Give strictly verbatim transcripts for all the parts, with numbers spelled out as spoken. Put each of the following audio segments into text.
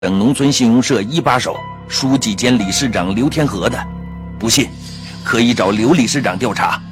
等农村信用社一把手、书记兼理事长刘天和的，不信可以找刘理事长调查。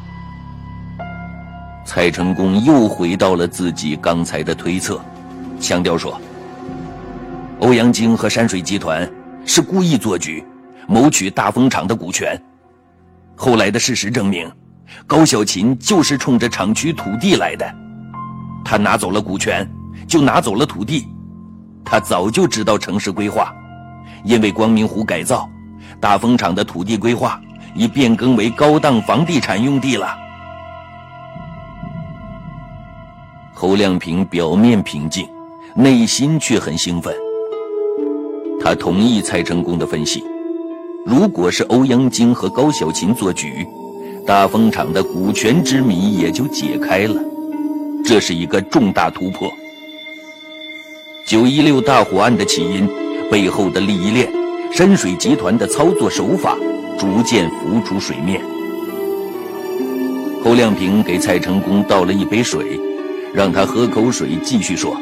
蔡成功又回到了自己刚才的推测，强调说，欧阳菁和山水集团是故意做局，谋取大风厂的股权。后来的事实证明，高小琴就是冲着厂区土地来的，他拿走了股权，就拿走了土地。他早就知道城市规划，因为光明湖改造，大风厂的土地规划已变更为高档房地产用地了。侯亮平表面平静，内心却很兴奋。他同意蔡成功的分析，如果是欧阳菁和高小琴做局，大风厂的股权之谜也就解开了，这是一个重大突破。九一六大火案的起因，背后的利益链，山水集团的操作手法逐渐浮出水面。侯亮平给蔡成功倒了一杯水，让他喝口水继续说。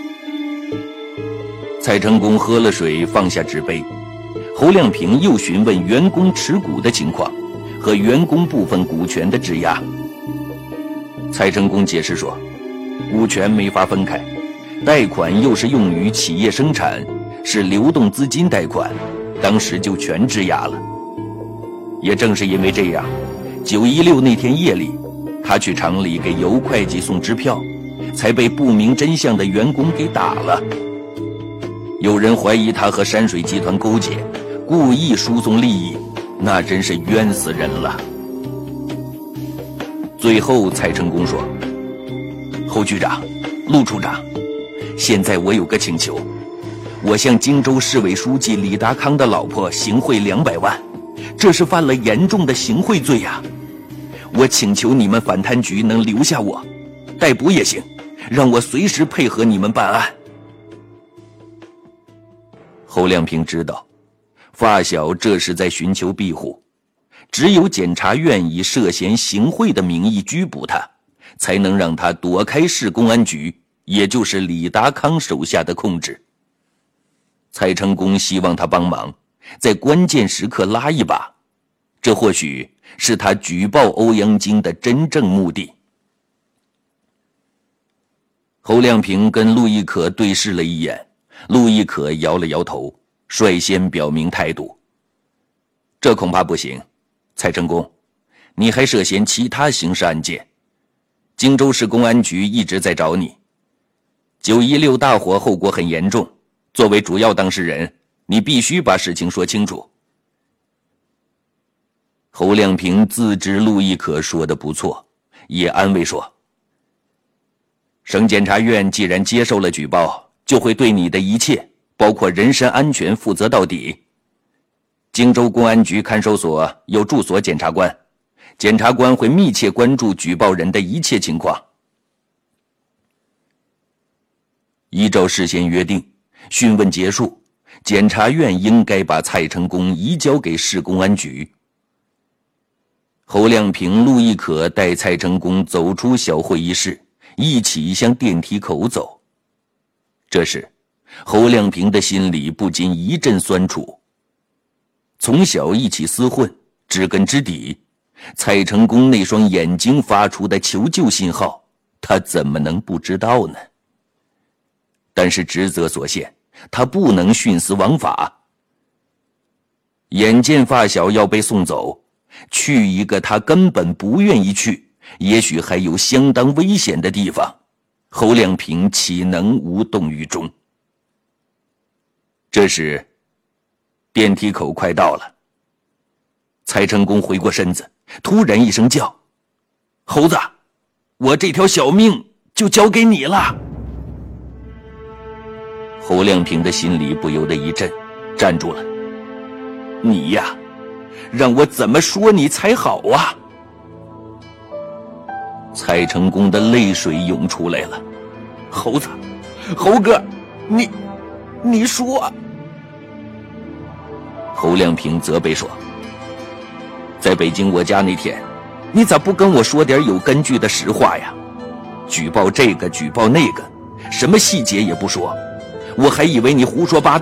蔡成功喝了水，放下纸杯。侯亮平又询问员工持股的情况和员工部分股权的质押。蔡成功解释说，股权没法分开，贷款又是用于企业生产，是流动资金贷款，当时就全质押了。也正是因为这样，九一六那天夜里，他去厂里给尤会计送支票，才被不明真相的员工给打了。有人怀疑他和山水集团勾结，故意输送利益，那真是冤死人了。最后蔡成功说，侯局长、陆处长，现在我有个请求，我向荆州市委书记李达康的老婆行贿两百万，这是犯了严重的行贿罪呀、啊！我请求你们反贪局能留下我，逮捕也行，让我随时配合你们办案。侯亮平知道，发小这是在寻求庇护，只有检察院以涉嫌行贿的名义拘捕他，才能让他躲开市公安局，也就是李达康手下的控制。蔡成功希望他帮忙，在关键时刻拉一把，这或许是他举报欧阳菁的真正目的。侯亮平跟陆亦可对视了一眼，陆亦可摇了摇头，率先表明态度。这恐怕不行，蔡成功，你还涉嫌其他刑事案件，荆州市公安局一直在找你。九一六大火后果很严重，作为主要当事人，你必须把事情说清楚。侯亮平自知陆亦可说的不错，也安慰说，省检察院既然接受了举报，就会对你的一切，包括人身安全负责到底。荆州公安局看守所有驻所检察官，检察官会密切关注举报人的一切情况。依照事先约定，讯问结束，检察院应该把蔡成功移交给市公安局。侯亮平、陆亦可带蔡成功走出小会议室，一起向电梯口走。这时，侯亮平的心里不禁一阵酸楚。从小一起厮混，知根知底，蔡成功那双眼睛发出的求救信号，他怎么能不知道呢？但是职责所限，他不能徇私枉法。眼见发小要被送走，去一个他根本不愿意去，也许还有相当危险的地方，侯亮平岂能无动于衷？这时，电梯口快到了，蔡成功回过身子，突然一声叫：“猴子，我这条小命就交给你了！”侯亮平的心里不由得一震，站住了。你呀，让我怎么说你才好啊？蔡成功的泪水涌出来了。猴子，猴哥，你，你说……侯亮平责备说：“在北京我家那天，你咋不跟我说点有根据的实话呀？举报这个，举报那个，什么细节也不说。 我还以为你胡说八道。